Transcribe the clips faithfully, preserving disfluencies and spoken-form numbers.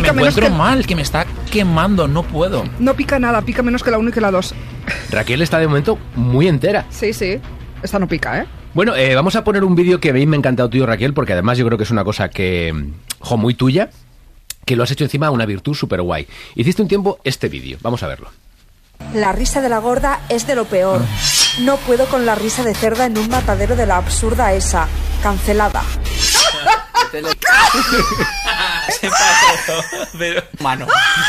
pica me menos encuentro que... mal, que me está quemando, no puedo. No pica nada, pica menos que la uno y que la dos. Raquel está de momento muy entera. Sí, sí. Esta no pica, ¿eh? Bueno, eh, vamos a poner un vídeo que a mí me ha encantado tuyo, Raquel, porque además yo creo que es una cosa que, jo, muy tuya, que lo has hecho encima una virtud súper guay. Hiciste un tiempo este vídeo, vamos a verlo. La risa de la gorda es de lo peor. No puedo con la risa de cerda en un matadero de la absurda esa. Cancelada. Se pasó, pero... Mano.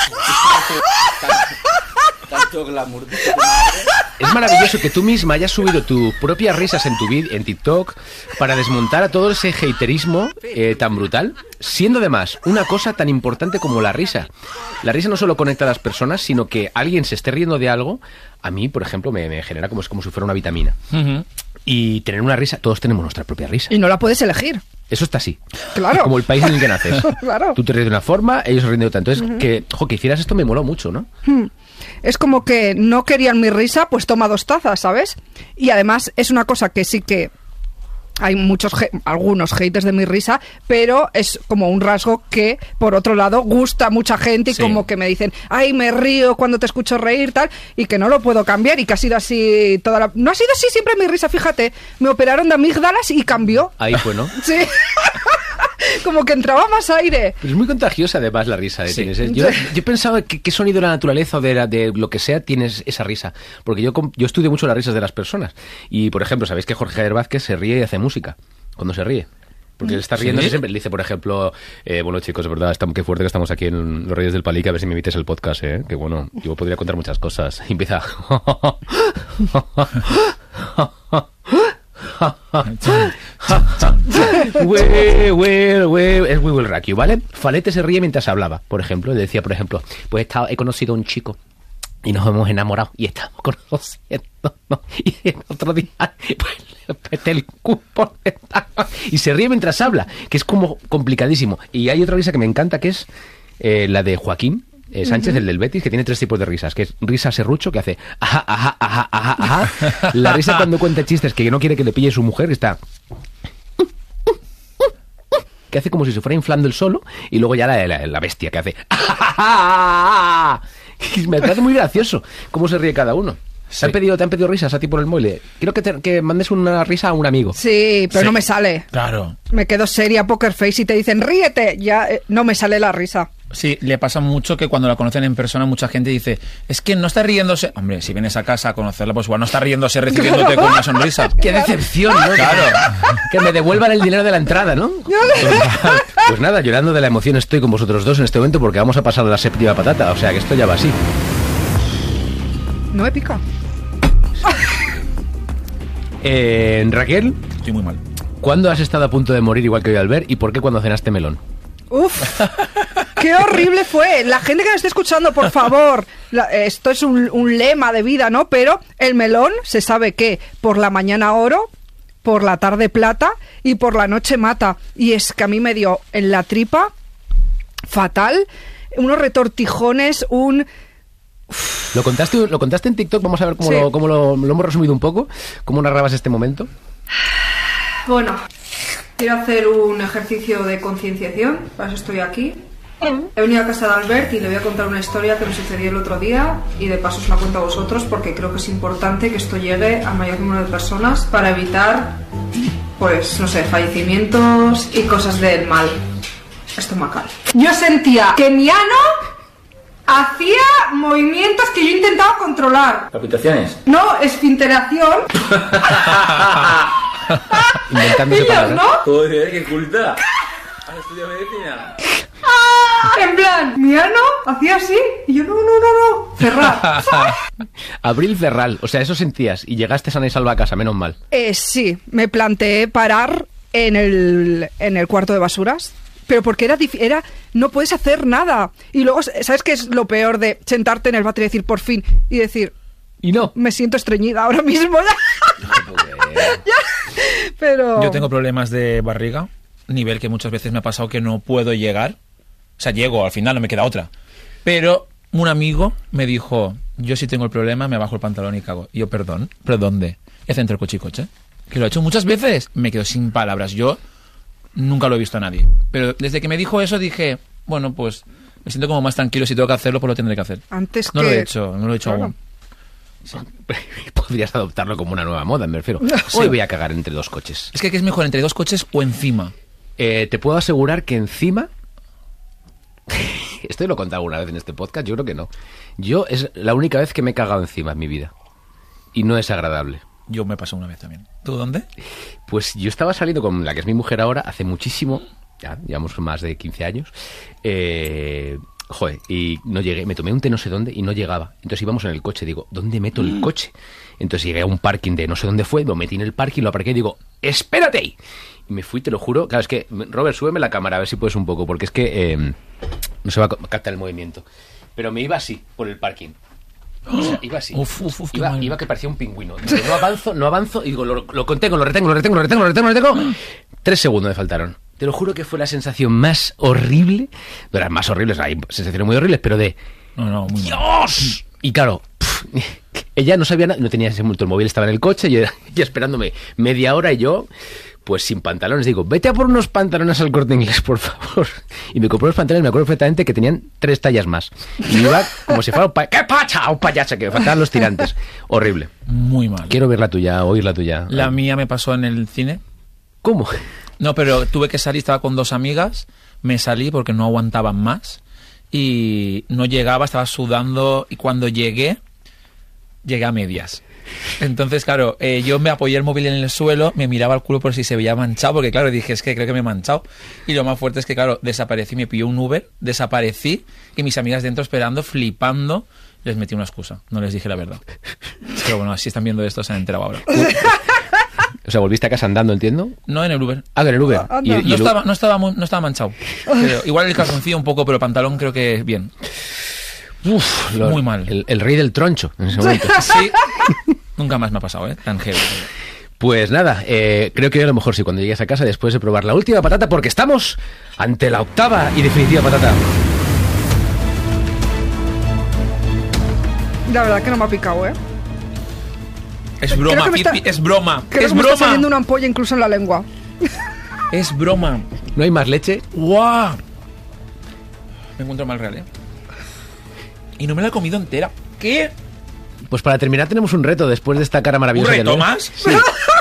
Tanto glamour. Es maravilloso que tú misma hayas subido tus propias risas en tu vid en TikTok para desmontar a todo ese haterismo eh, tan brutal, siendo además una cosa tan importante como la risa. La risa no solo conecta a las personas, sino que alguien se esté riendo de algo, a mí, por ejemplo, me, me genera como, como si fuera una vitamina. Uh-huh. Y tener una risa, todos tenemos nuestra propia risa. Y no la puedes elegir. Eso está así. Claro. Como el país en el que naces. Claro. Tú te ríes de una forma, ellos se ríen de otra. Entonces, uh-huh. que, jo, que hicieras esto me moló mucho, ¿no? Hmm. Es como que no querían mi risa, pues toma dos tazas, ¿sabes? Y además es una cosa que sí que hay muchos, algunos haters de mi risa, pero es como un rasgo que, por otro lado, gusta a mucha gente y sí. Como que me dicen, ay, me río cuando te escucho reír, tal, y que no lo puedo cambiar y que ha sido así toda la... No ha sido así siempre mi risa, fíjate. Me operaron de amígdalas y cambió. Ahí fue, ¿no? Sí. Como que entraba más aire. Es muy contagiosa además la risa que sí. tienes. ¿eh? Yo, yo pensaba que qué sonido de la naturaleza o de, la, de lo que sea tienes esa risa. Porque yo, yo estudio mucho las risas de las personas. Y, por ejemplo, sabéis que Jorge Javier Vázquez se ríe y hace música cuando se ríe. Porque él está riendo ¿Sí? siempre. Le dice, por ejemplo, eh, bueno, chicos, de verdad, estamos, qué fuerte que estamos aquí en Los Reyes del Palique, a ver si me invites el podcast, ¿eh? Que bueno, yo podría contar muchas cosas. Y empieza... we, we, we, es We Will Rock You, ¿vale? Falete se ríe mientras hablaba, por ejemplo. Le decía, por ejemplo, pues he, estado, he conocido a un chico y nos hemos enamorado y estamos conociendo, ¿no? Y el otro día pues le peté el cupo y se ríe mientras habla, que es como complicadísimo. Y hay otra risa que me encanta, que es eh, la de Joaquín Eh, Sánchez, uh-huh. el del Betis, que tiene tres tipos de risas, que es risa serrucho, que hace ajá, ajá, ajá, ajá, ajá. La risa cuando cuenta chistes que no quiere que le pille su mujer, está que hace como si se fuera inflando el solo, y luego ya la, la, la bestia que hace y me parece muy gracioso cómo se ríe cada uno. Sí. ¿Te han pedido, te han pedido risas a ti por el móvil? Quiero que, te, que mandes una risa a un amigo. Sí, pero sí. No me sale. Claro. Me quedo seria, poker face, y te dicen, ríete. Ya eh, no me sale la risa. Sí, le pasa mucho que cuando la conocen en persona mucha gente dice, es que no está riéndose. Hombre, si vienes a casa a conocerla, pues igual no está riéndose recibiéndote claro. con una sonrisa. ¡Qué decepción! ¿no? Claro. Que me devuelvan el dinero de la entrada, ¿no? Pues, pues nada, llorando de la emoción estoy con vosotros dos en este momento porque vamos a pasar a la séptima patata. O sea que esto ya va así. No me pica. Eh, Raquel, estoy muy mal. ¿Cuándo has estado a punto de morir igual que hoy Albert y por qué cuando cenaste melón? Uf, qué horrible fue. La gente que me esté escuchando, por favor, la, esto es un, un lema de vida, ¿no? Pero el melón se sabe que por la mañana oro, por la tarde plata y por la noche mata. Y es que a mí me dio en la tripa fatal, unos retortijones, un... ¿Lo contaste, lo contaste en TikTok? Vamos a ver cómo, sí. lo, cómo lo, lo hemos resumido un poco. ¿Cómo narrabas este momento? Bueno, quiero hacer un ejercicio de concienciación. Para eso estoy aquí. He venido a casa de Albert y le voy a contar una historia que me sucedió el otro día. Y de paso os la cuento a vosotros porque creo que es importante que esto llegue al mayor número de personas para evitar, pues, no sé, fallecimientos y cosas del mal estomacal. Yo sentía que mi ano... hacía movimientos que yo intentaba controlar. ¿Palpitaciones? No, esfinteración. Inventándose palabras. ¿No? Joder, qué culta. ¿Has estudiado medicina? Ah, en plan, mi ano hacía así. Y yo, no, no, no, no. Cerrar. Abril Ferral. O sea, eso sentías. Y llegaste sana y salva a casa, menos mal. Eh, sí, me planteé parar en el, en el cuarto de basuras. Pero porque era, era, no puedes hacer nada. Y luego, ¿sabes qué es lo peor de sentarte en el váter y decir, por fin? Y decir, y no. Me siento estreñida ahora mismo. Ya. Pero... Yo tengo problemas de barriga, nivel que muchas veces me ha pasado que no puedo llegar. O sea, llego, al final no me queda otra. Pero un amigo me dijo, yo si tengo el problema, me bajo el pantalón y cago. Y yo, perdón, ¿pero dónde? Es entre el coche-coche. Que lo he hecho muchas veces. Me quedo sin palabras. Yo... nunca lo he visto a nadie. Pero desde que me dijo eso dije, bueno, pues Me siento como más tranquilo. Si tengo que hacerlo, pues lo tendré que hacer. Antes No que... lo he hecho, no lo he hecho Claro. aún. Podrías adoptarlo como una nueva moda, me refiero. Sí. Hoy voy a cagar entre dos coches. Es que ¿qué es mejor, entre dos coches o encima? Eh, te puedo asegurar que encima... Esto lo he contado alguna vez en este podcast, yo creo que no. Yo es la única vez que me he cagado encima en mi vida. Y no es agradable. Yo me pasó una vez también. ¿Tú dónde? Pues yo estaba saliendo con la que es mi mujer ahora hace muchísimo, ya llevamos más de quince años, eh, joder, y no llegué, me tomé un té no sé dónde y no llegaba. Entonces íbamos en el coche, digo, ¿dónde meto el coche? Entonces llegué a un parking de no sé dónde fue, lo metí en el parking, lo aparqué y digo, ¡espérate ahí! Y me fui, te lo juro, claro, es que, Robert, súbeme la cámara a ver si puedes un poco, porque es que eh, no se va a captar el movimiento. Pero me iba así, por el parking. O sea, iba así. Uf, uf, uf, qué iba, mal. iba que parecía un pingüino. Digo, no avanzo, no avanzo. Y digo, lo, lo contengo, lo retengo, lo retengo, lo retengo, lo retengo, lo retengo. Tres segundos me faltaron. Te lo juro que fue la sensación más horrible. No eran más horribles, hay sensaciones muy horribles, pero de... No, no, muy mal. ¡Dios! Y claro, pff, ella no sabía nada, no tenía ese multo, el móvil estaba en el coche, yo ya esperándome media hora y yo... Pues sin pantalones, digo, vete a por unos pantalones al Corte Inglés, por favor. Y me compré unos pantalones, me acuerdo perfectamente que tenían tres tallas más. Y iba como si fuera un, pa ¿qué pacha? Un payaso, que me faltaban los tirantes. Horrible. Muy mal. Quiero ver la tuya, oír la tuya. La mía me pasó en el cine. ¿Cómo? No, pero tuve que salir, estaba con dos amigas, me salí porque no aguantaban más y no llegaba, estaba sudando y cuando llegué, llegué a medias. Entonces, claro, eh, yo me apoyé el móvil en el suelo, me miraba el culo por si se veía manchado, porque claro, dije, es que creo que me he manchado. Y lo más fuerte es que, claro, desaparecí, me pilló un Uber, desaparecí y mis amigas dentro esperando, flipando, les metí una excusa, no les dije la verdad. Pero bueno, si están viendo esto se han enterado ahora. O sea, volviste a casa andando, entiendo. No en el Uber. Ah, en el Uber. Ah, Y- anda. y No el- estaba, no estaba, mu- no estaba manchado. Creo. Igual el calzoncillo un poco, pero el pantalón creo que bien. Uf, lo- Muy mal. El, el rey del troncho en ese momento. Sí. Nunca más me ha pasado, ¿eh? Tan heavy. Pues nada, eh, creo que a lo mejor sí, cuando llegues a casa, después de probar la última patata, porque estamos ante la octava y definitiva patata. La verdad que no me ha picado, ¿eh? Es Creo broma, que me está- Pipi, es broma. Creo Es que me está saliendo broma. una ampolla incluso en la lengua. Es broma. ¿No hay más leche? ¡Guau! Me encuentro mal real, ¿eh? Y no me la he comido entera. ¿Qué? Pues para terminar tenemos un reto después de esta cara ¿Un maravillosa. reto de Albert. más? Sí.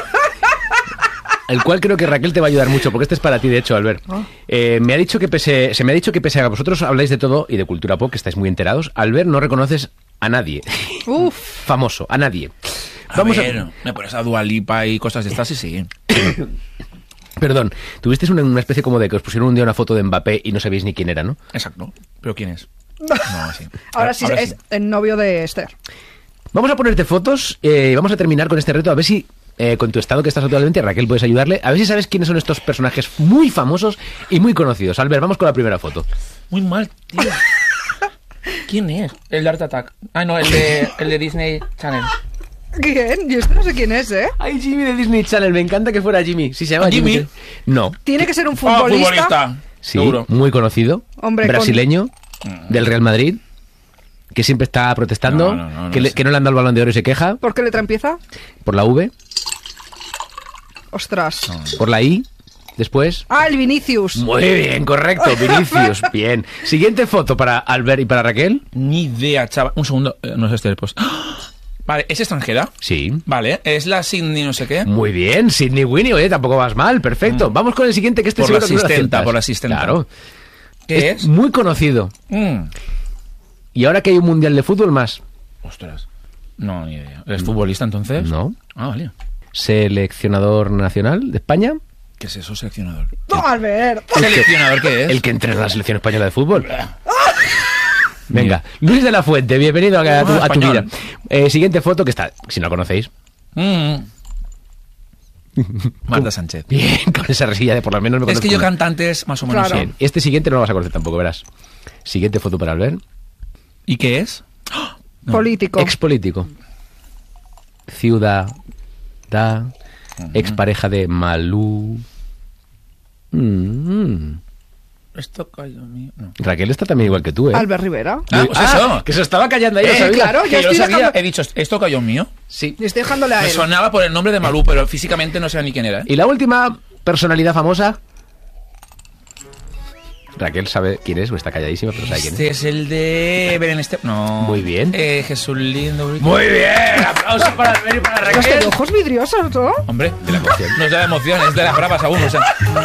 El cual creo que Raquel te va a ayudar mucho, porque este es para ti, de hecho, Albert. Eh, me ha dicho que pese, se me ha dicho que pese a que vosotros habláis de todo y de cultura pop, que estáis muy enterados, Albert no reconoces a nadie. Uf. Famoso, a nadie. A Vamos ver, a... me pones a Dua Lipa y cosas de estas y sí. Perdón, tuvisteis una, una especie como de que os pusieron un día una foto de Mbappé y no sabéis ni quién era, ¿no? Exacto. ¿Pero quién es? No, sí. Ahora sí es el novio de Esther. Vamos a ponerte fotos y vamos a terminar con este reto. A ver si, eh, con tu estado que estás actualmente, Raquel, puedes ayudarle. A ver si sabes quiénes son estos personajes muy famosos y muy conocidos. Albert, vamos con la primera foto. Muy mal, tío. ¿Quién es? El de Art Attack. Ah, no, el de, el de Disney Channel. ¿Quién? Yo este no sé quién es, ¿eh? Ay, Jimmy de Disney Channel, me encanta que fuera Jimmy. ¿Sí se llama ¿Jimmy? Jimmy? No. Tiene que ser un Ah, futbolista. futbolista. Sí, Seguro. muy conocido. Hombre, brasileño, del Real Madrid, que siempre está protestando, No, no, no, no que, le, sé. que no le han dado el Balón de Oro y se queja. ¿Por qué letra empieza? Por la V, Ostras. por la I, después... Ah, el Vinicius. Muy bien, correcto, Vinicius, bien. Siguiente foto para Albert y para Raquel. Ni idea, chaval. Un segundo. eh, No es este, pues. ¡Ah! Vale, ¿es extranjera? Sí. Vale, es la Sydney no sé qué. Muy bien, Sidney Winnie, oye, tampoco vas mal, perfecto. Vamos con el siguiente, que este Por la seguro que no lo asistenta, aciertas. por la asistenta. Claro. ¿Qué es? Muy conocido. Mm. Y ahora que hay un mundial de fútbol más. Ostras. No, ni idea. ¿Es futbolista entonces? No. Ah, vale. Seleccionador nacional de España. ¿Qué es eso, seleccionador? No, Albert. ¿Seleccionador qué es? El que entrena la selección española de fútbol. Venga, Luis de la Fuente, bienvenido a, a tu, Ah, a tu vida. español. Eh, siguiente foto, que está, si no la conocéis. Mm. Marta Sánchez. Bien, con esa resilla de por lo menos me Es conozco que yo una. cantantes más o menos Claro. sé. Bien, este siguiente no lo vas a conocer tampoco, verás. Siguiente foto para Albert. ¿Y qué es? No. Político. Ex político. Ciudad. Da. Ex pareja de Malú. Mm. Esto cayó mío. No. Raquel está también igual que tú, ¿eh? Albert Rivera. Ah, pues eso. Que se estaba callando ahí, lo Eh, sabía. claro, Que yo yo lo estoy sabía. dejando- He dicho, ¿esto cayó mío? Sí. Y estoy dejándole a Me él. sonaba por el nombre de Malú, pero físicamente no sé ni quién era. ¿eh? Y la última personalidad famosa. Raquel sabe quién es, o está calladísima, pero sabe quién es. Este es el de Belén Esteban. No. Muy bien. Eh, Jesús Lindo. Muy bien. Aplausos para Albert y para Los Raquel. de ojos vidriosos, ¿no? Hombre, de la emoción. No es de la emoción, es de las bravas aún. O sea.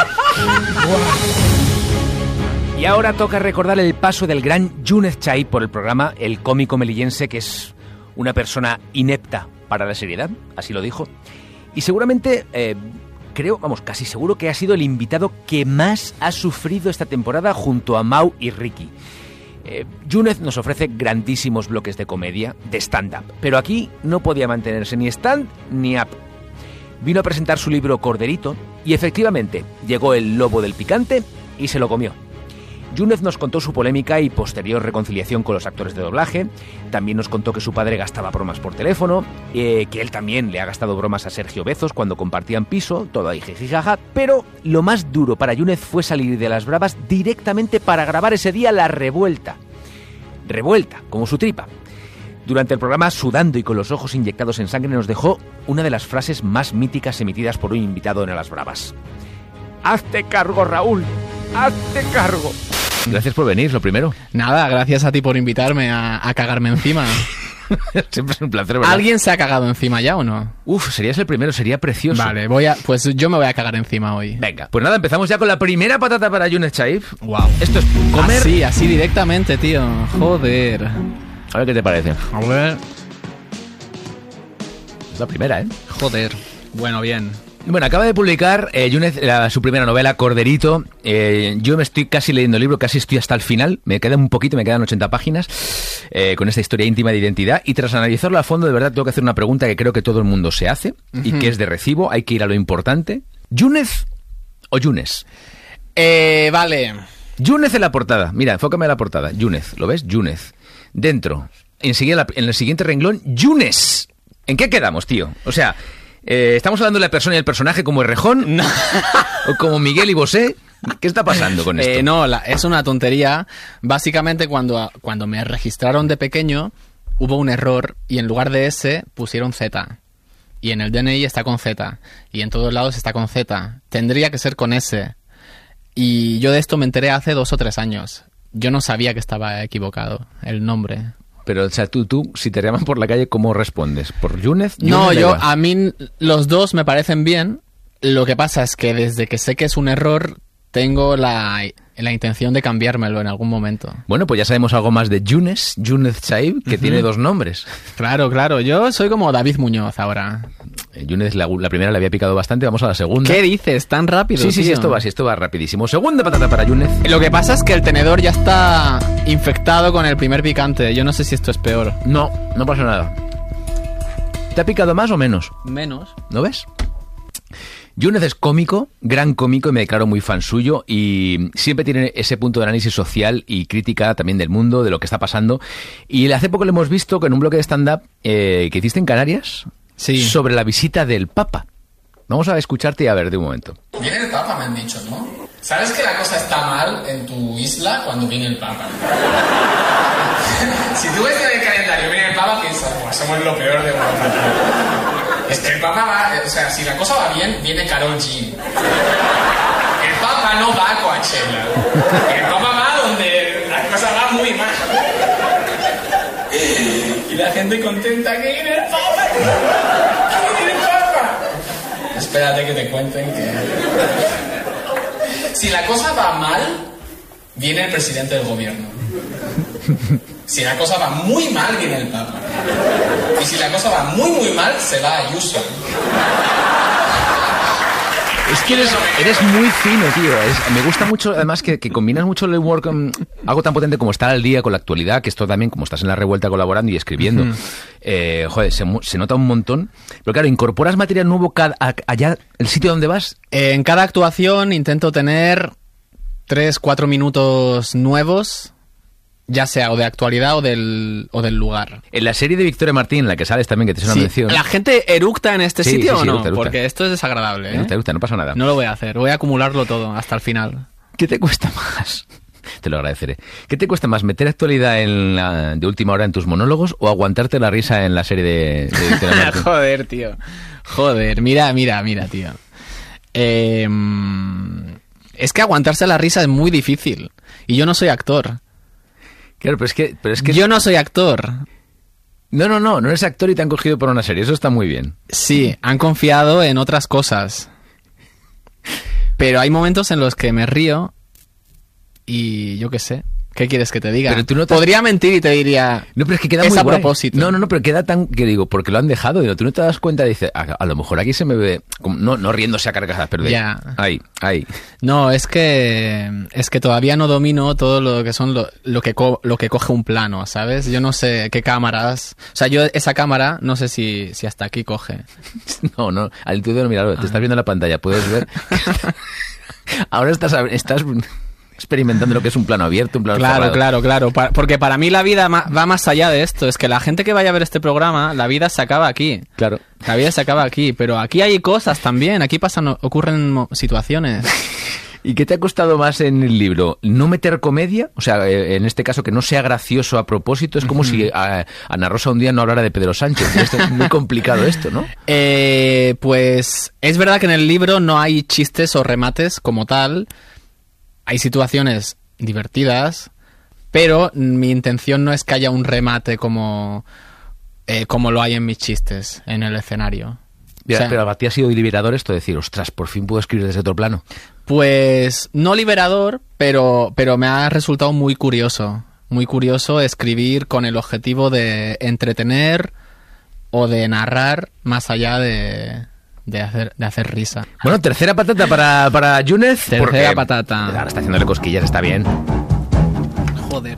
Y ahora toca recordar el paso del gran Yunez Chai por el programa El Cómico Melillense, que es una persona inepta para la seriedad, así lo dijo. Y seguramente, eh, creo, vamos, casi seguro que ha sido el invitado que más ha sufrido esta temporada junto a Mau y Ricky. Eh, Yunez nos ofrece grandísimos bloques de comedia, de stand-up, pero aquí no podía mantenerse ni stand ni up. Vino a presentar su libro Corderito y efectivamente llegó el lobo del picante y se lo comió. Yunez nos contó su polémica y posterior reconciliación con los actores de doblaje. También nos contó que su padre gastaba bromas por teléfono, eh, que él también le ha gastado bromas a Sergio Bezos cuando compartían piso, todo ahí jijijaja. Pero lo más duro para Yunez fue salir de las bravas directamente para grabar ese día La Revuelta. Revuelta, como su tripa. Durante el programa, sudando y con los ojos inyectados en sangre, nos dejó una de las frases más míticas emitidas por un invitado en Las Bravas. ¡Hazte cargo, Raúl! ¡Hazte cargo! Gracias por venir, lo primero. Nada, gracias a ti por invitarme a, a cagarme encima. Siempre es un placer, ¿verdad? ¿Alguien se ha cagado encima ya o no? Uf, serías el primero, sería precioso. Vale, voy a, pues yo me voy a cagar encima hoy. Venga, pues nada, empezamos ya con la primera patata para Yunez Chai. Wow. Esto es comer... Así, así directamente, tío. Joder. A ver qué te parece. A ver. La primera, ¿eh? Joder. Bueno, bien. Bueno, acaba de publicar eh, Yunez la, su primera novela, Corderito. Eh, yo me estoy casi leyendo el libro, casi estoy hasta el final. Me queda un poquito, me quedan ochenta páginas eh, con esta historia íntima de identidad. Y tras analizarlo a fondo, de verdad tengo que hacer una pregunta que creo que todo el mundo se hace uh-huh. y que es de recibo. Hay que ir a lo importante. ¿Yunez o Yunes? Eh, vale. Yunez en la portada. Mira, enfócame en la portada. Yunez, ¿lo ves? Yunez. Dentro, enseguida en el siguiente renglón, Yunes. ¿En qué quedamos, tío? O sea... Eh, ¿estamos hablando de la persona y el personaje como Errejón? No. ¿O como Miguel y Bosé? ¿Qué está pasando con esto? Eh, no, la, es una tontería. Básicamente, cuando, cuando me registraron de pequeño, hubo un error y en lugar de S pusieron Z. Y en el D N I está con Z. Y en todos lados está con Z. Tendría que ser con S. Y yo de esto me enteré hace dos o tres años. Yo no sabía que estaba equivocado el nombre. Pero, o sea, tú, tú, si te llaman por la calle, ¿cómo respondes? ¿Por Yunez? No, yo, a mí los dos me parecen bien. Lo que pasa es que desde que sé que es un error, tengo la, la intención de cambiármelo en algún momento. Bueno, pues ya sabemos algo más de Yunez, Yunez Chai, que uh-huh. tiene dos nombres. Claro, claro. Yo soy como David Muñoz ahora. Eh, Yunez, la, la primera le había picado bastante, vamos a la segunda. ¿Qué dices? ¿Tan rápido? Sí, sí, tío? sí, esto va, sí, esto va rapidísimo. Segunda patata para Yunez. Lo que pasa es que el tenedor ya está infectado con el primer picante. Yo no sé si esto es peor. No, no pasa nada. ¿Te ha picado más o menos? Menos. ¿No ves? Yunez es cómico, gran cómico, y me declaro muy fan suyo, y siempre tiene ese punto de análisis social y crítica también del mundo, de lo que está pasando. Y hace poco lo hemos visto con un bloque de stand-up eh, que hiciste en Canarias, sí, sobre la visita del Papa. Vamos a escucharte y a ver de un momento. Viene el Papa, me han dicho, ¿no? ¿Sabes que la cosa está mal en tu isla cuando viene el Papa? Si tú ves en el calendario viene el Papa, piensas, pues somos lo peor de Europa. Es que el Papa va, o sea, si la cosa va bien, viene Karol G. El Papa no va a Coachella. El Papa va donde la cosa va muy mal. Y la gente contenta que viene el Papa. Que viene el Papa. Espérate que te cuenten que... Si la cosa va mal, viene el presidente del gobierno. Si la cosa va muy mal, viene el Papa. Y si la cosa va muy, muy mal, se va a Ayuso. Es que eres, eres muy fino, tío. Es, me gusta mucho, además, que, que combinas mucho el work con algo tan potente como estar al día con la actualidad, que esto también, como estás en La Revuelta colaborando y escribiendo, uh-huh. eh, joder, se, se nota un montón. Pero claro, ¿incorporas material nuevo cada, a, allá, el sitio donde vas? Eh, en cada actuación intento tener tres, cuatro minutos nuevos, ya sea o de actualidad o del, o del lugar. En la serie de Victoria Martín, en la que sales también, que te es una sí. mención... ¿La gente eructa en este sí, sitio sí, sí, o no? eructa, eructa. Porque esto es desagradable, ¿eh? Eructa, eructa, no pasa nada. No lo voy a hacer, voy a acumularlo todo hasta el final. ¿Qué te cuesta más? Te lo agradeceré. ¿Qué te cuesta más, meter actualidad en la, de última hora en tus monólogos o aguantarte la risa en la serie de, de Victoria Martín? Joder, tío. Joder, mira, mira, mira, tío. Eh... Es que aguantarse la risa es muy difícil. Y yo no soy actor. Claro, pero es que... Pero es que Yo no soy actor. No, no, no, no eres actor y te han cogido por una serie, eso está muy bien. Sí, han confiado en otras cosas. Pero hay momentos en los que me río y yo qué sé. ¿Qué quieres que te diga? Pero tú no te has- Podría mentir y te diría... No, pero es que queda Es muy a guay. propósito. No, no, no, pero queda tan... Que digo, porque lo han dejado, digo, tú no te das cuenta, dices, a, a lo mejor aquí se me ve... como- no, no riéndose a carcajadas, pero de... Ya. Ahí, ahí. No, es que es que todavía no domino todo lo que son lo, lo que co- lo que coge un plano, ¿sabes? Yo no sé qué cámaras, o sea, yo esa cámara no sé si, si hasta aquí coge. No, no, al intuido de mirarlo, te estás viendo en la pantalla, puedes ver... Ahora estás, estás experimentando lo que es un plano abierto, un plano Claro, cerrado. claro, claro, pa- porque para mí la vida ma- va más allá de esto, es que la gente que vaya a ver este programa, la vida se acaba aquí. Claro. La vida se acaba aquí, pero aquí hay cosas también, aquí pasan ocurren mo- situaciones. ¿Y qué te ha costado más en el libro? ¿No meter comedia? O sea, eh, en este caso, que no sea gracioso a propósito. Es como si a, Ana Rosa un día no hablara de Pedro Sánchez. Esto es muy complicado esto, ¿no? Eh, pues es verdad que en el libro no hay chistes o remates como tal. Hay situaciones divertidas, pero mi intención no es que haya un remate como, eh, como lo hay en mis chistes en el escenario. Mira, O sea, pero para ti ha sido liberador esto de decir, ostras, por fin puedo escribir desde otro plano. Pues no liberador, pero, pero me ha resultado muy curioso. Muy curioso escribir con el objetivo de entretener o de narrar más allá de, de, hacer, de hacer risa. Bueno, tercera patata para, para Yúnez. Tercera porque patata. Ahora está haciéndole cosquillas, está bien. Joder.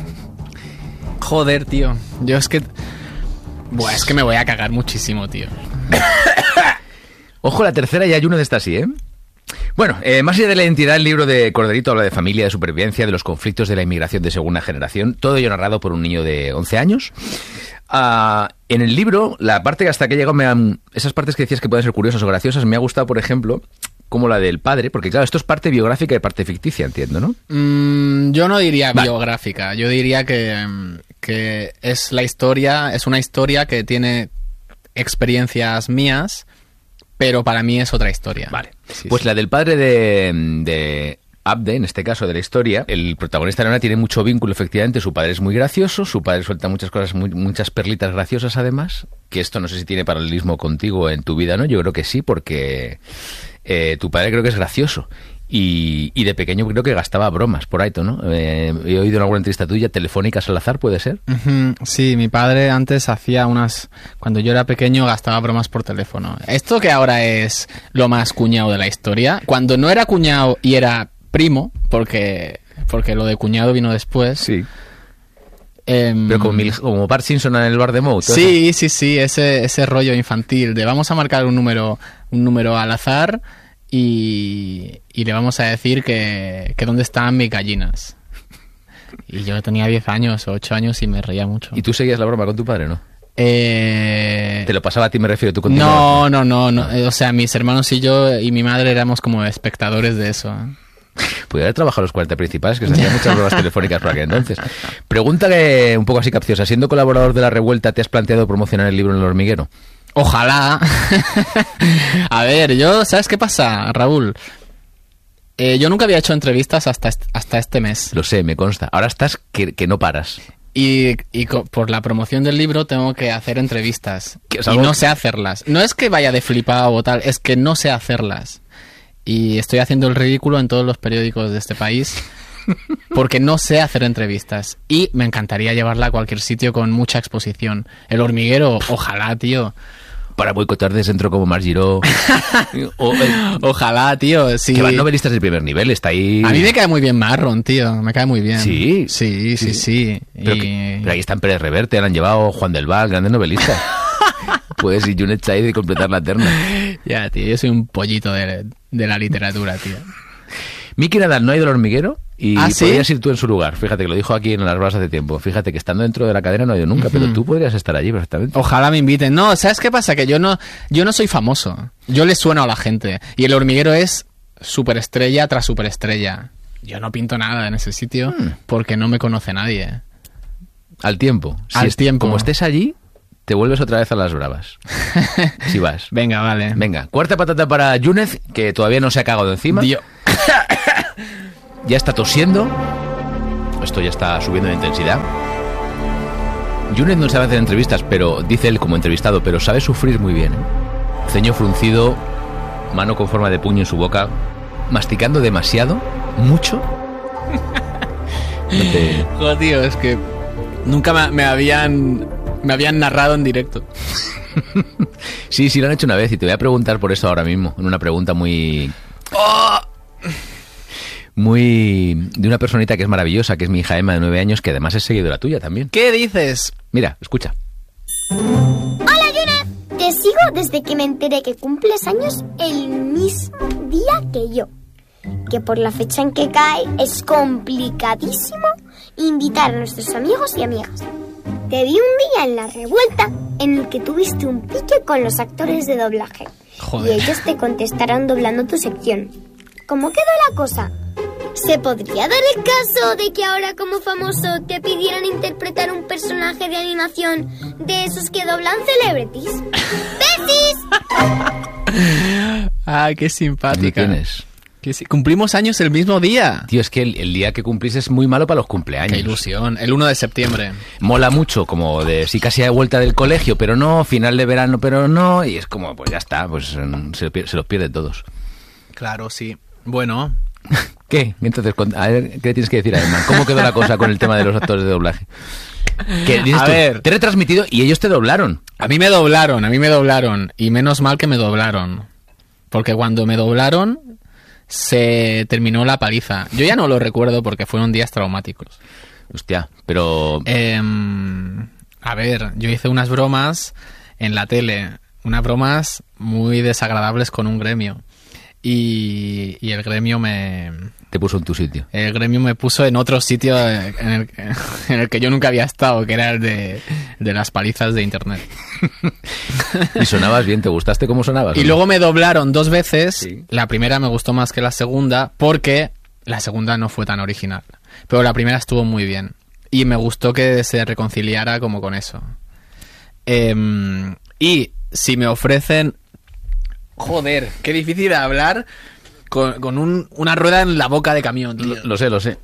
Joder, tío. Yo es que... Buah, es que me voy a cagar muchísimo, tío. Ojo, la tercera ya Yúnez está así, ¿eh? Bueno, eh, más allá de la identidad, el libro de Corderito habla de familia, de supervivencia, de los conflictos de la inmigración de segunda generación, todo ello narrado por un niño de once años. Ah, en el libro, la parte hasta que he llegado, me han, esas partes que decías que pueden ser curiosas o graciosas, me ha gustado, por ejemplo, como la del padre, porque claro, esto es parte biográfica y parte ficticia, entiendo, ¿no? Mm, yo no diría Vale. biográfica, yo diría que, mm, que es la historia, es una historia que tiene experiencias mías, pero para mí es otra historia. Vale. Sí, Pues sí. la del padre de, de Abde, en este caso de la historia, el protagonista de la novela tiene mucho vínculo, efectivamente. Su padre es muy gracioso, su padre suelta muchas cosas, muy- muchas perlitas graciosas además, que esto no sé si tiene paralelismo contigo en tu vida, ¿no? Yo creo que sí, porque eh, tu padre creo que es gracioso. Y, y de pequeño creo que gastaba bromas por ahí, ¿no? Eh, he oído en alguna entrevista tuya, telefónicas al azar, ¿puede ser? Ujú, sí, mi padre antes hacía unas... Cuando yo era pequeño gastaba bromas por teléfono. Esto que ahora es lo más cuñado de la historia, cuando no era cuñado y era primo, porque, porque lo de cuñado vino después... Sí. em, Pero como, Mil- como Bart Simpson en el bar de Moe. todo Sí, sí, sí, ese, ese rollo infantil de vamos a marcar un número, un número al azar y, y le vamos a decir que, que dónde están mis gallinas. Y yo tenía diez años o ocho años y me reía mucho. eso. ¿Y tú seguías la broma con tu padre, no? Eh... Te lo pasaba a ti, me refiero, tú con tu No, no, no, no. eh, O sea, mis hermanos y yo y mi madre éramos como espectadores de eso. ¿eh? Podría haber trabajado los cuarenta principales, que se hacían muchas bromas telefónicas por aquel entonces. Pregunta que, un poco así capciosa. Siendo colaborador de La Revuelta, ¿te has planteado promocionar el libro en El Hormiguero? Ojalá. A ver, yo, ¿sabes qué pasa, Raúl? Eh, yo nunca había hecho entrevistas hasta este, hasta este mes. Lo sé, me consta. Ahora estás que, que no paras. Y, y co- por la promoción del libro tengo que hacer entrevistas. Que es Y algo no que- sé hacerlas. No es que vaya de flipado o tal, es que no sé hacerlas. Y estoy haciendo el ridículo en todos los periódicos de este país porque no sé hacer entrevistas. Y me encantaría llevarla a cualquier sitio con mucha exposición. El Hormiguero, ojalá, tío. Para boicotear de centro como Margiró. o, eh, Ojalá, tío. Sí. Que van novelistas de primer nivel, está ahí. A mí me cae muy bien Marron, tío. Me cae muy bien. Sí. Sí, sí, sí. Pero, Y- que- pero ahí están Pérez Reverte, han llevado Juan del Val, grandes novelistas. Puedes ir Junet Said y completar la terna. Ya, tío. Yo soy un pollito de, de la literatura, tío. Miki Nadal no ha ido al Hormiguero y ¿Ah, sí? podrías ir tú en su lugar. Fíjate que lo dijo aquí en las bras hace tiempo. Fíjate que estando dentro de la cadena no ha ido nunca, pero tú podrías estar allí perfectamente. Ojalá me inviten. No, ¿sabes qué pasa? Que yo no, yo no soy famoso. Yo le sueno a la gente. Y el Hormiguero es superestrella tras superestrella. Yo no pinto nada en ese sitio porque no me conoce nadie. Al tiempo. Si Al es- tiempo. Como estés allí, te vuelves otra vez a las bravas. Si vas. Venga, vale. Venga, cuarta patata para Yúnez, que todavía no se ha cagado encima. Dio- ya está tosiendo. Esto ya está subiendo de intensidad. Yunez no sabe hacer entrevistas, pero dice él como entrevistado, pero sabe sufrir muy bien, ¿eh? Ceño fruncido, mano con forma de puño en su boca, masticando demasiado, mucho. No te... Joder, tío, es que nunca me, me habían me habían narrado en directo. Sí, sí, lo han hecho una vez y te voy a preguntar por eso ahora mismo, en una pregunta muy... ¡Oh! Muy... de una personita que es maravillosa, que es mi hija Emma de nueve años, que además es seguidora tuya también. ¿Qué dices? Mira, escucha. Hola, Yuna. Te sigo desde que me enteré que cumples años el mismo día que yo. Que por la fecha en que cae es complicadísimo invitar a nuestros amigos y amigas. Te vi un día en La Revuelta en el que tuviste un pique con los actores de doblaje. Joder. Y ellos te contestarán doblando tu sección. ¿Cómo quedó la cosa? ¿Se podría dar el caso de que ahora como famoso te pidieran interpretar un personaje de animación de esos que doblan celebrities? ¡Besis! Ay, qué simpática. ¿Dónde tienes? Que sí, cumplimos años el mismo día. Tío, es que el, el día que cumplís es muy malo para los cumpleaños. Qué ilusión, el uno de septiembre. Mola mucho, como de sí casi a vuelta del colegio, pero no, final de verano, pero no, y es como, pues ya está, pues se, se los pierden todos. Claro, sí. Bueno. ¿Qué? Entonces, a ver, ¿qué le tienes que decir a Emma? ¿Cómo quedó la cosa con el tema de los actores de doblaje? ¿Qué dices a tú? ver. Te he retransmitido y ellos te doblaron. A mí me doblaron, a mí me doblaron. Y menos mal que me doblaron. Porque cuando me doblaron, se terminó la paliza. Yo ya no lo recuerdo porque fueron días traumáticos. Hostia, pero... Eh, a ver, yo hice unas bromas en la tele. Unas bromas muy desagradables con un gremio. Y, y el gremio me... Te puso en tu sitio. El gremio me puso en otro sitio en el, en el que yo nunca había estado, que era el de, de las palizas de internet. ¿Y sonabas bien? ¿Te gustaste cómo sonabas? Y ¿no? luego me doblaron dos veces. Sí. La primera me gustó más que la segunda, porque la segunda no fue tan original. Pero la primera estuvo muy bien. Y me gustó que se reconciliara como con eso. Eh, y si me ofrecen... Joder, qué difícil de hablar con, con un, una rueda en la boca de camión, tío. Lo, lo sé, lo sé.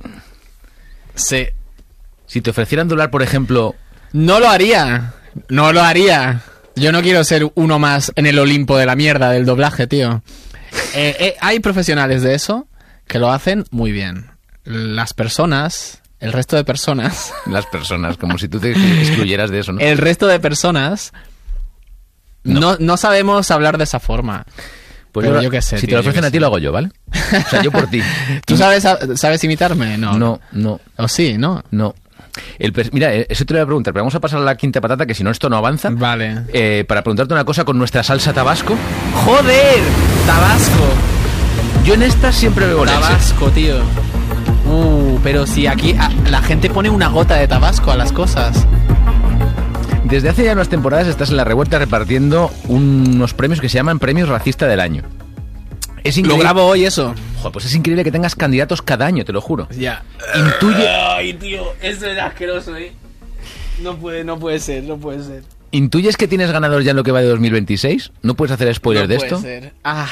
Sí. Si te ofrecieran doblar, por ejemplo... No lo haría. No lo haría. Yo no quiero ser uno más en el Olimpo de la mierda del doblaje, tío. Eh, eh, hay profesionales de eso que lo hacen muy bien. Las personas, el resto de personas... Las personas, como si tú te excluyeras de eso, ¿no? El resto de personas... No, no, no sabemos hablar de esa forma. Pues pero yo, yo qué sé. Si tío, te lo ofrecen a ti, lo hago yo, ¿vale? O sea, yo por ti. ¿Tú sabes, sabes imitarme? No. No, no. ¿O sí? ¿No? No. El, mira, eso te lo voy a preguntar, pero vamos a pasar a la quinta patata, que si no esto no avanza. Vale. Eh, para preguntarte una cosa con nuestra salsa tabasco. ¡Joder! ¡Tabasco! Yo en esta siempre bebo leche. Tabasco, tío. Uh, pero si aquí a, la gente pone una gota de tabasco a las cosas. Desde hace ya unas temporadas estás en La Revuelta repartiendo unos premios que se llaman Premios Racista del Año. Es increíble. Lo grabo hoy eso. Joder, pues es increíble que tengas candidatos cada año, te lo juro. Ya. Intuye... Ay, tío, eso es asqueroso, ¿eh? No puede, no puede ser, no puede ser. ¿Intuyes que tienes ganador ya en lo que va de dos mil veintiséis? ¿No puedes hacer spoiler no de puede esto? Ser. Ah.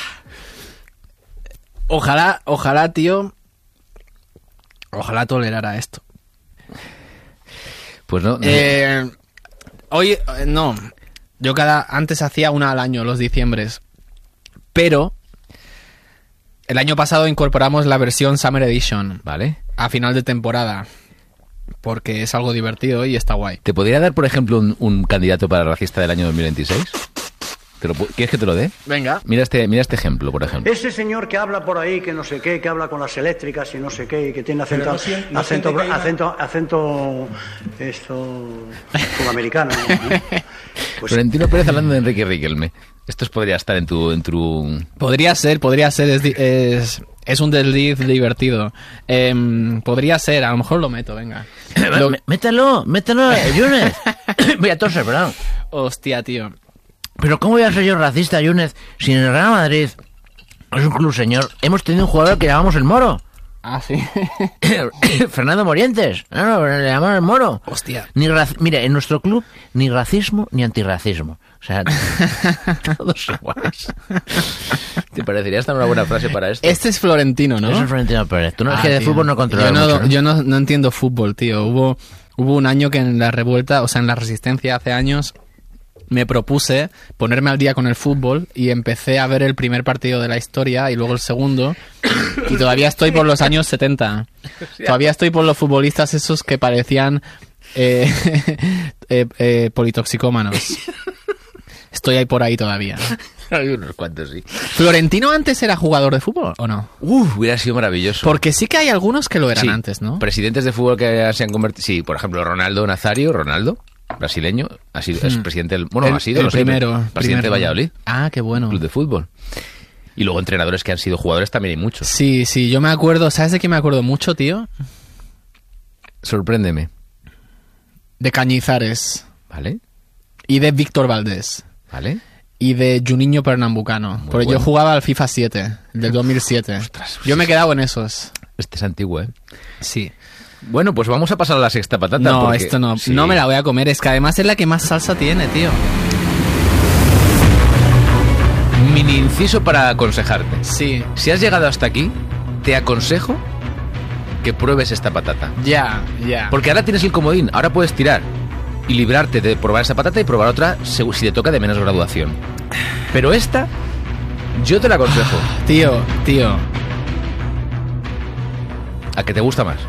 Ojalá, ojalá, tío. Ojalá tolerara esto. Pues no. no. Eh... Hoy, no, yo cada antes hacía una al año, los diciembres, pero el año pasado incorporamos la versión Summer Edition, Vale. a final de temporada, porque es algo divertido y está guay. ¿Te podría dar, por ejemplo, un, un candidato para racista del año dos mil veintiséis? ¿Te lo, ¿Quieres que te lo dé? Venga. Mira este, mira este ejemplo, por ejemplo. Ese señor que habla por ahí, que no sé qué, que habla con las eléctricas y no sé qué, y que tiene acento, no siente- no acento, siente que hay una- acento, acento, esto, como americano, ¿no? Pues Florentino Pérez hablando de Enrique Riquelme. Esto podría estar en tu... En tu... Podría ser, podría ser, es, di- es, es un desliz divertido. Em, podría ser, a lo mejor lo meto, venga. Lo- Métalo, métalo, Yunez. Voy a toser, perdón. Hostia, tío. Pero ¿cómo voy a ser yo racista, Yunez, si en el Real Madrid es un club señor? Hemos tenido un jugador que llamamos el Moro. Ah, sí. Fernando Morientes. No, no, le llamaron el Moro. Hostia. Ni raci- Mira, en nuestro club, ni racismo ni antirracismo. O sea, todos iguales. ¿Te parecería esta una buena frase para esto? Este es Florentino, ¿no? Eso es Florentino Pérez. Tú no es Ah, que de tío. fútbol no controlas Yo no, mucho, ¿no? yo no, no entiendo fútbol, tío. Hubo, hubo un año que en la revuelta, o sea, en la resistencia hace años, me propuse ponerme al día con el fútbol y empecé a ver el primer partido de la historia y luego el segundo. Y todavía estoy por los años setenta. Todavía estoy por los futbolistas esos que parecían eh, eh, eh, politoxicómanos. Estoy ahí por ahí todavía. Hay unos cuantos, sí. ¿Florentino antes era jugador de fútbol o no? Uf, hubiera sido maravilloso. Porque sí que hay algunos que lo eran Sí, antes, ¿no? Presidentes de fútbol que se han convertido... Sí, por ejemplo, Ronaldo Nazario, Ronaldo, brasileño, ha sido, es Hmm. presidente del... Bueno, El- ha sido, el no sé, primero, presidente primero. de Valladolid, Ah, qué bueno. club de fútbol. Y luego entrenadores que han sido jugadores también hay muchos. Sí, sí, yo me acuerdo, ¿sabes de qué me acuerdo mucho, tío? Sorpréndeme, De Cañizares ¿vale? y de Víctor Valdés ¿Vale? y de Juninho Pernambucano. Muy Porque bueno. yo jugaba al FIFA siete, del dos mil siete. Ostras, yo me he quedado en esos. Este es antiguo, ¿eh? Sí. Bueno, pues vamos a pasar a la sexta patata. No, porque- esto no. Sí. No me la voy a comer. Es que además es la que más salsa tiene, tío. Mini inciso para aconsejarte. Sí. Si has llegado hasta aquí, te aconsejo que pruebes esta patata. Ya, ya. Porque ahora tienes el comodín, ahora puedes tirar y librarte de probar esa patata y probar otra segu- si te toca de menos graduación. Pero esta, yo te la aconsejo. Tío, tío. ¿A que te gusta más?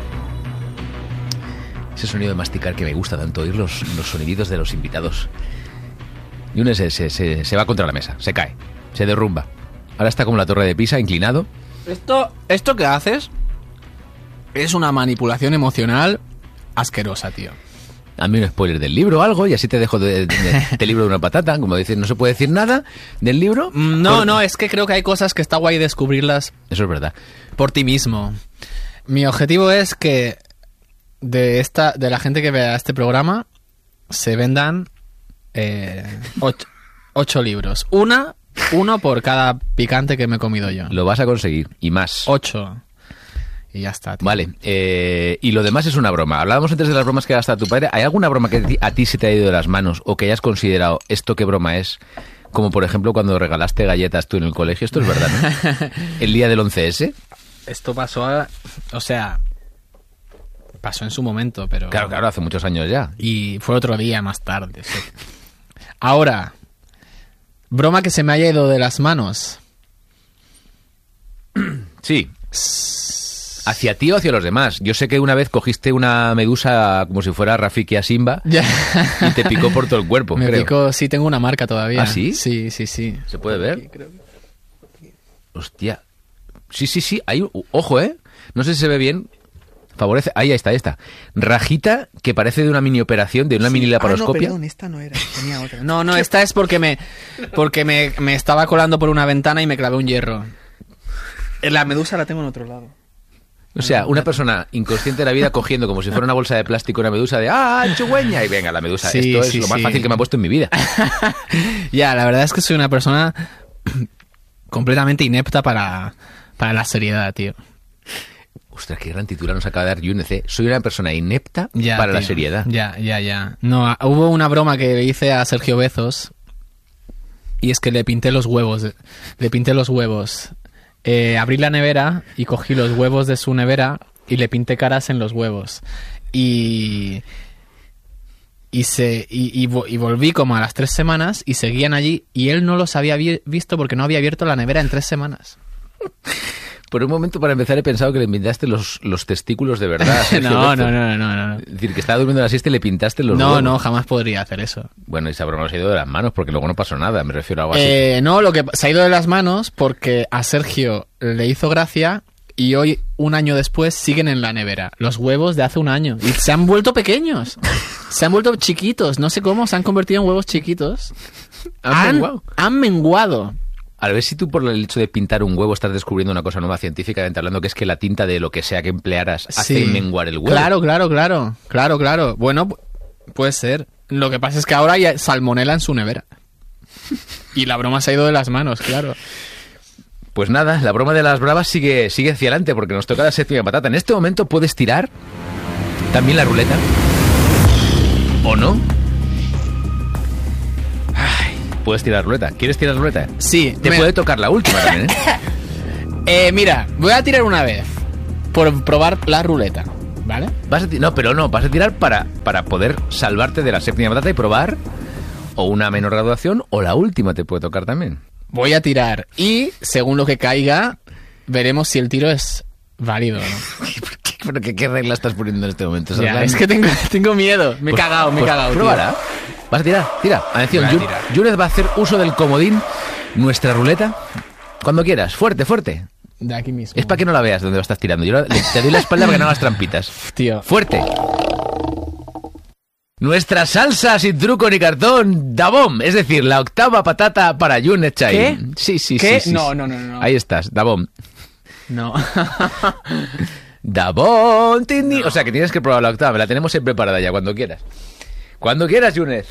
Ese sonido de masticar que me gusta tanto, oír los, los soniditos de los invitados. Y uno se, se, se, se va contra la mesa, se cae, se derrumba. Ahora está como la torre de Pisa, inclinado. Esto, esto que haces es una manipulación emocional asquerosa, tío. Hazme un spoiler del libro o algo y así te dejo de, de, de libro de una patata. Como dices, no se puede decir nada del libro. No, Por- no, es que creo que hay cosas que está guay descubrirlas Eso es verdad. por ti mismo. Mi objetivo es que de esta, de la gente que vea este programa se vendan eh, ocho, ocho libros. Una, uno por cada picante que me he comido yo. Lo vas a conseguir y más. Ocho. Y ya está, tío. Vale, eh, y lo demás es una broma. Hablábamos antes de las bromas que gasta tu padre. ¿Hay alguna broma que a ti- a ti se te ha ido de las manos o que hayas considerado esto qué broma es? Como por ejemplo cuando regalaste galletas tú en el colegio. Esto es verdad, ¿no? El día del once ese. Esto pasó a, o sea, pasó en su momento, pero... Claro, claro, hace muchos años ya. Y fue otro día más tarde. Sí. Ahora, broma que se me haya ido de las manos. Sí. ¿Hacia ti o hacia los demás? Yo sé que una vez cogiste una medusa como si fuera Rafiki a Simba Ya. y te picó por todo el cuerpo, Me creo. picó, sí, tengo una marca todavía. ¿Ah, sí? Sí, sí, sí. ¿Se puede ver? Hostia. Sí, sí, sí. Hay, un- ojo, ¿eh? No sé si se ve bien. Favorece. Ahí está, ahí está. Rajita que parece de una mini operación, de una mini laparoscopia. Ah, no, perdón, esta no era, tenía otra. No, no, esta es porque me porque me, me estaba colando por una ventana y me clavé un hierro. La medusa la tengo en otro lado. O sea, una persona inconsciente de la vida cogiendo como si fuera una bolsa de plástico una medusa de ¡ah, chugüeña! Y venga, la medusa. Sí, Esto es sí, lo más sí. fácil que me ha puesto en mi vida. Ya, la verdad es que soy una persona completamente inepta para, para la seriedad, tío. Ostras, qué gran titular nos acaba de dar Yunez, ¿eh? Soy una persona inepta Ya, para la tío. seriedad. Ya, ya, ya. No, a- hubo una broma que le hice a Sergio Bezos y es que le pinté los huevos. de- Le pinté los huevos. Eh, abrí la nevera y cogí los huevos de su nevera y le pinté caras en los huevos. Y... Y, se, y, y, vo- y volví como a las tres semanas y seguían allí y él no los había vi- visto porque no había abierto la nevera en tres semanas. Por un momento, para empezar, he pensado que le pintaste los, los testículos de verdad. a Sergio No, Bezos. no, no, no, no. Es decir, que estaba durmiendo la siesta y le pintaste los No, huevos. no, jamás podría hacer eso. Bueno, y esa broma se ha ido de las manos porque luego no pasó nada. Me refiero a algo así. Eh, no, lo que se ha ido de las manos porque a Sergio le hizo gracia y hoy, un año después, siguen en la nevera. Los huevos de hace un año. Y se han vuelto pequeños. Se han vuelto chiquitos. No sé cómo, se han convertido en huevos chiquitos. ¿Han menguado? Han menguado. A ver si tú por el hecho de pintar un huevo estás descubriendo una cosa nueva científicamente hablando, que es que la tinta de lo que sea que emplearas hace Sí. menguar el huevo. Claro, claro, claro. Claro, claro. Bueno, pu- puede ser. Lo que pasa es que ahora hay salmonela en su nevera. Y la broma se ha ido de las manos, claro. pues nada, la broma de las bravas sigue, sigue hacia adelante porque nos toca la séptima patata. En este momento puedes tirar también la ruleta. ¿O no? Ay, puedes tirar la ruleta. ¿Quieres tirar la ruleta? Sí. Te me... puede tocar la última también, ¿eh? eh, mira, voy a tirar una vez por probar la ruleta, ¿vale? Vas a ti- no, pero no, vas a tirar para, para poder salvarte de la séptima patata y probar o una menor graduación o la última te puede tocar también. Voy a tirar y, según lo que caiga, veremos si el tiro es válido o no. ¿Pero qué, qué regla estás poniendo en este momento? Ya, ¿Sabes? es que tengo, tengo miedo. Me he Pues- cagado, me he pues cagado. tío. Pruébala. Vas a tirar, tira. Atención, Voy a Jun- tirar. Junes va a hacer uso del comodín, nuestra ruleta. Cuando quieras, fuerte, fuerte. De aquí mismo. Es para que no la veas donde lo estás tirando. Yo la- te doy la espalda para que no hagas trampitas. Tío. Fuerte. Nuestra salsa sin truco ni cartón, Dabom, es decir, la octava patata para Junes Chai. ¿Qué? Sí, sí, ¿Qué? sí, sí. No, no, no, no. Ahí estás, Dabom. No. Dabom, tini. O sea, que tienes que probar la octava. La tenemos ahí preparada ya, cuando quieras. Cuando quieras, Junes.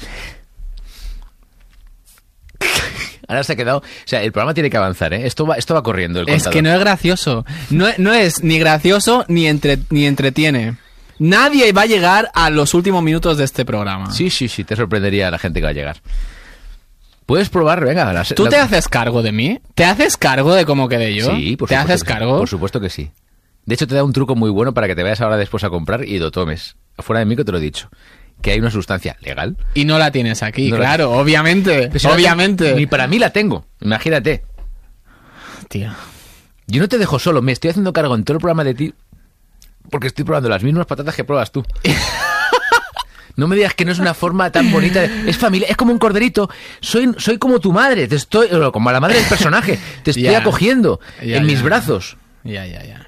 Ahora se ha quedado... O sea, el programa tiene que avanzar, ¿eh? Esto va, esto va corriendo, el Es contador. que no es gracioso. No, no es ni gracioso ni, entre, ni entretiene. Nadie va a llegar a los últimos minutos de este programa. Sí, sí, sí, te sorprendería a la gente que va a llegar. Puedes probar, venga. La, ¿Tú la- te haces cargo de mí? ¿Te haces cargo de cómo quedé yo? Sí, por ¿Te supuesto haces que sí. cargo? Por supuesto que sí. De hecho, te da un truco muy bueno para que te vayas ahora después a comprar y lo tomes. Fuera de mí que te lo he dicho. Que hay una sustancia legal. Y no la tienes aquí, No la- claro, obviamente. Pero si no la obviamente. tengo- Ni para mí la tengo. Imagínate. Tío. Yo no te dejo solo. Me estoy haciendo cargo en todo el programa de ti. Porque estoy probando las mismas patatas que pruebas tú. No me digas que no es una forma tan bonita. de- Es familia, es como un corderito. Soy, soy como tu madre. Te estoy, o como la madre del personaje. Te estoy Ya. acogiendo Ya, en mis ya. brazos. Ya, ya, ya.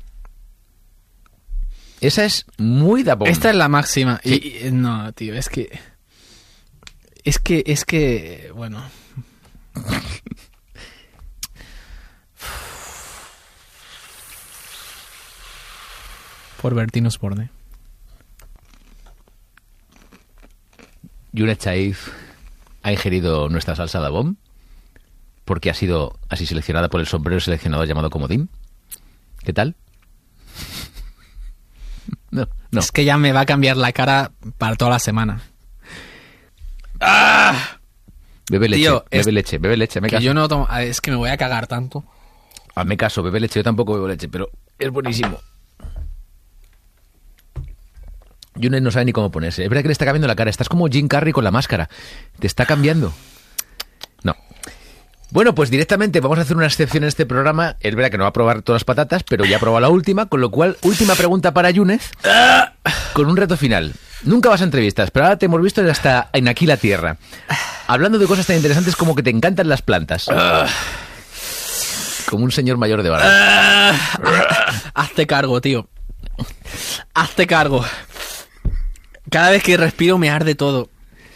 Esa es muy Dabom. Esta es la máxima. Y- Sí. y- no, tío, es que... Es que, es que... Bueno... Por Bertino Osborne. Junes Chaif ha ingerido nuestra salsa Dabom porque ha sido así seleccionada por el sombrero seleccionador llamado Comodín. ¿Qué tal? No, no. Es que ya me va a cambiar la cara para toda la semana. Bebe leche, Tío, bebe es- leche, bebe leche, me Que caso. yo no tomo... Es que me voy a cagar tanto. Hazme caso, bebe leche, yo tampoco bebo leche, pero es buenísimo. Junes no sabe ni cómo ponerse. Es verdad que le está cambiando la cara. Estás como Jim Carrey con la máscara. Te está cambiando. No. Bueno, pues directamente vamos a hacer una excepción en este programa. Es verdad que no va a probar todas las patatas, pero ya ha probado la última, con lo cual, última pregunta para Junes, con un reto final. Nunca vas a entrevistas, pero ahora te hemos visto en hasta en Aquí la Tierra. Hablando de cosas tan interesantes como que te encantan las plantas. Como un señor mayor de barra. Hazte cargo, tío. Hazte cargo. Cada vez que respiro me arde todo.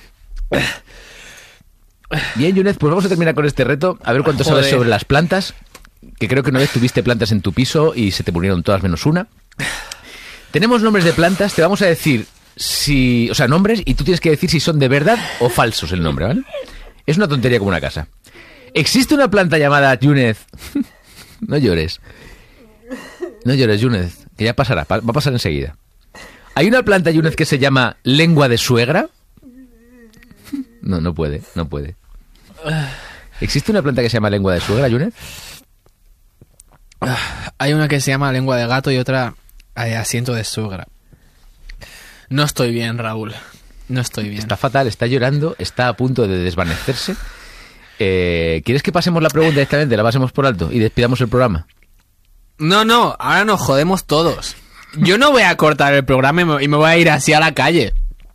Bien, Junes, pues vamos a terminar con este reto. A ver cuánto sabes Joder. sobre las plantas. Que creo que una vez tuviste plantas en tu piso y se te murieron todas menos una. Tenemos nombres de plantas. Te vamos a decir si... O sea, nombres, y tú tienes que decir si son de verdad o falsos el nombre, ¿vale? Es una tontería como una casa. ¿Existe una planta llamada Junes? No llores. No llores, Junes, que ya pasará. pa- Va a pasar enseguida. ¿Hay una planta, Junes, que se llama lengua de suegra? No, no puede, no puede. ¿Existe una planta que se llama lengua de suegra, Junes? Hay una que se llama lengua de gato y otra eh, asiento de suegra. No estoy bien, Raúl. No estoy bien. Está fatal, está llorando, está a punto de desvanecerse. Eh, ¿Quieres que pasemos la pregunta directamente, la pasemos por alto y despidamos el programa? No, no, ahora nos jodemos todos. Yo no voy a cortar el programa y me, y me voy a ir así a la calle.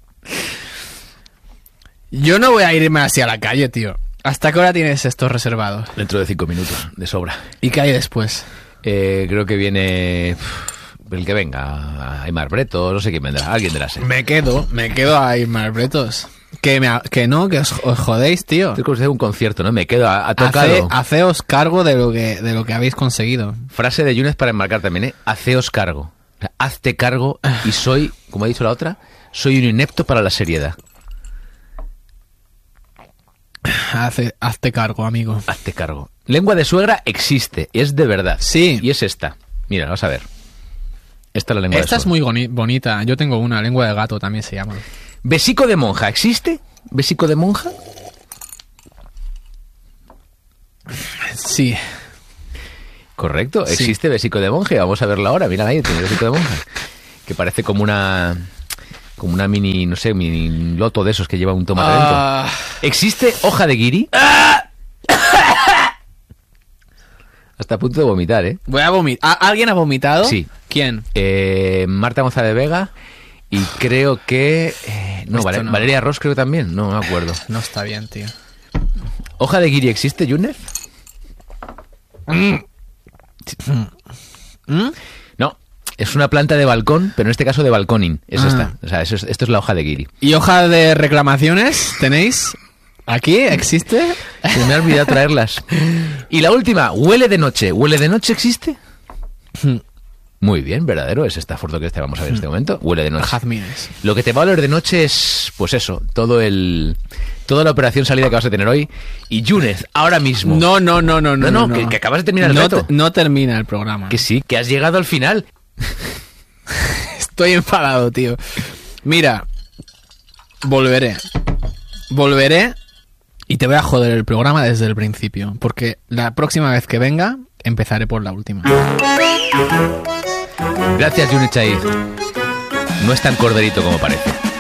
Yo no voy a irme así a la calle, tío. ¿Hasta qué hora tienes esto reservado? Dentro de cinco minutos, de sobra. ¿Y qué hay después? Eh, creo que viene... uf, el que venga, Aymar Breto, no sé quién vendrá, alguien de la serie. Me quedo, me quedo ahí, Malbretos. Que, me, que no, que os, os jodéis, tío. Tengo que hacer un concierto, ¿no? Me quedo a, a tocado. Hace, haceos cargo de lo que de lo que habéis conseguido. Frase de Junes para enmarcar también, ¿eh? Haceos cargo. O sea, hazte cargo y soy, como ha dicho la otra, soy un inepto para la seriedad. Hace, hazte cargo, amigo. Hazte cargo. Lengua de suegra existe, es de verdad. Sí. Y es esta. Mira, vas a ver. Esta es la lengua Esta de es suegra. muy boni- bonita. Yo tengo una, lengua de gato también se llama. Besico de monja, ¿existe? ¿Besico de monja? Sí. Correcto, Sí. existe besico de monje. Vamos a verlo ahora. Mira ahí, tiene besico de monja. Que parece como una... Como una mini, no sé, mini loto de esos que lleva un tomate Ah. dentro. ¿Existe hoja de guiri? Hasta a punto de vomitar, ¿eh? Voy a vomitar. ¿Alguien ha vomitado? Sí. ¿Quién? Eh, Marta González Vega y creo que... eh, no, Esto Vale- no. Valeria Ross creo también. No, no me acuerdo. No está bien, tío. ¿Hoja de guiri existe, Yunef? ¿Mm? No, es una planta de balcón, pero en este caso de balconing. Es Ah. esta. O sea, eso es- esto es la hoja de guiri. ¿Y hoja de reclamaciones tenéis? ¿Aquí existe? Se me ha olvidado traerlas. Y la última, huele de noche. ¿Huele de noche existe? Muy bien, verdadero. Es esta foto que te vamos a ver en este momento. Huele de noche. Jazmines. Lo que te va a oler de noche es, pues eso, todo el... Toda la operación salida que vas a tener hoy. Y Yunez, ahora mismo. No, no, no, no, no. No, no, que- que acabas de terminar el no reto. te- no termina el programa. Que sí, que has llegado al final. Estoy enfadado, tío. Mira, volveré. Volveré y te voy a joder el programa desde el principio. Porque la próxima vez que venga, empezaré por la última. Gracias, Yunez Chaiz. No es tan corderito como parece.